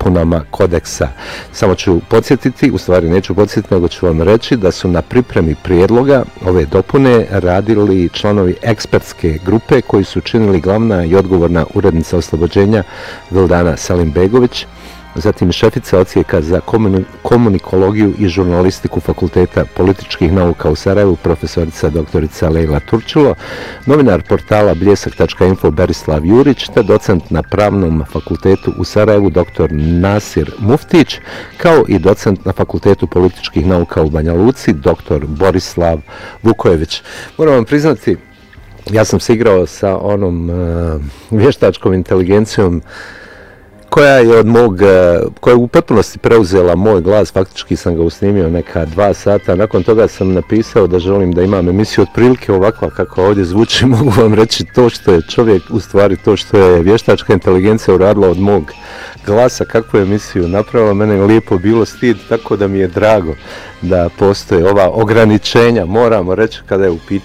dopunama kodeksa. Samo ću podsjetiti, u stvari neću podsjetiti, nego ću vam reći da su na pripremi prijedloga ove dopune radili članovi ekspertske grupe koji su činili glavna i odgovorna urednica oslobođenja Vildana Salimbegović, zatim šefica odsjeka za komunikologiju i žurnalistiku Fakulteta političkih nauka u Sarajevu, profesorica doktorica Lejla Turčilo, novinar portala bljesak.info Berislav Jurić, te docent na Pravnom fakultetu u Sarajevu dr. Nasir Muftić, kao i docent na Fakultetu političkih nauka u Banja Luci dr. Borislav Vukojević. Moram vam priznati, ja sam se igrao sa onom vještačkom inteligencijom koja je u potpunosti preuzela moj glas, faktički sam ga usnimio neka 2 sata, nakon toga sam napisao da želim da imam emisiju otprilike ovakva kako ovdje zvuči, mogu vam reći to što je čovjek, u stvari to što je vještačka inteligencija uradila od mog glasa, kakvu je emisiju napravila, mene je lijepo bilo stid, tako da mi je drago da postoje ova ograničenja, moramo reći kada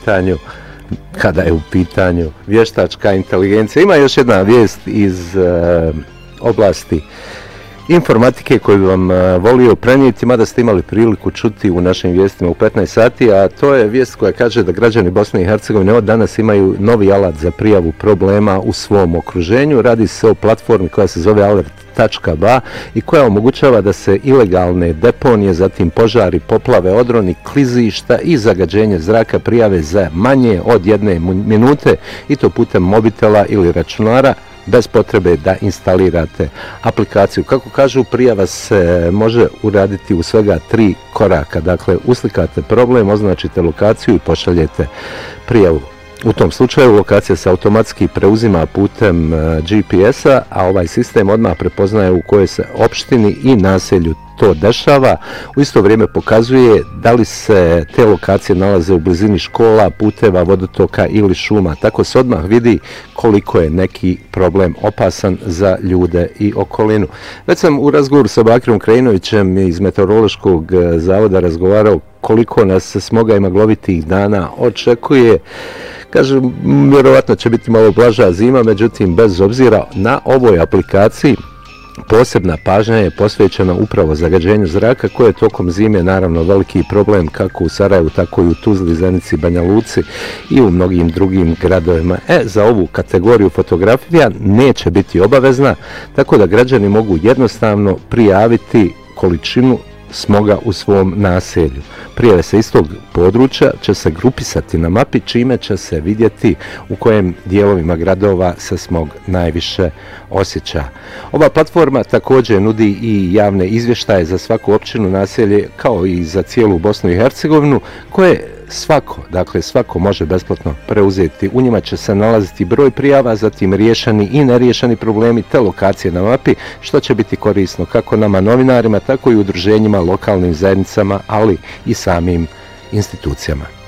je u pitanju vještačka inteligencija. Ima još jedna vijest iz oblasti informatike koju bi vam volio prenijeti, mada ste imali priliku čuti u našim vijestima u 15 sati, a to je vijest koja kaže da građani Bosne i Hercegovine od danas imaju novi alat za prijavu problema u svom okruženju. Radi se o platformi koja se zove alert.ba i koja omogućava da se ilegalne deponije, zatim požari, poplave, odroni, klizišta i zagađenje zraka prijave za manje od 1 minute i to putem mobitela ili računara, bez potrebe da instalirate aplikaciju. Kako kažu, prijava se može uraditi u svega 3 koraka. Dakle, uslikate problem, označite lokaciju i pošaljete prijavu. U tom slučaju lokacija se automatski preuzima putem GPS-a, a ovaj sistem odmah prepoznaje u kojoj se opštini i naselju to dešava. U isto vrijeme pokazuje da li se te lokacije nalaze u blizini škola, puteva, vodotoka ili šuma. Tako se odmah vidi koliko je neki problem opasan za ljude i okolinu. Već sam u razgovoru sa Bakirom Krajinovićem iz Meteorološkog zavoda razgovarao koliko nas smoga i maglovitih dana očekuje. Kaže, vjerovatno će biti malo blaža zima, međutim, bez obzira na ovoj aplikaciji, posebna pažnja je posvećena upravo zagađenju zraka, koje je tokom zime naravno veliki problem kako u Sarajevu, tako i u Tuzli, Zenici, Banja Luci i u mnogim drugim gradovima. Za ovu kategoriju fotografija neće biti obavezna, tako da građani mogu jednostavno prijaviti količinu smoga u svom naselju. Prijave se iz tog područja će se grupisati na mapi, čime će se vidjeti u kojim dijelovima gradova se smog najviše osjeća. Ova platforma također nudi i javne izvještaje za svaku općinu, naselje, kao i za cijelu Bosnu i Hercegovinu, koje svako može besplatno preuzeti. U njima će se nalaziti broj prijava, zatim riješeni i neriješeni problemi te lokacije na mapi, što će biti korisno kako nama novinarima, tako i udruženjima, lokalnim zajednicama, ali i samim institucijama.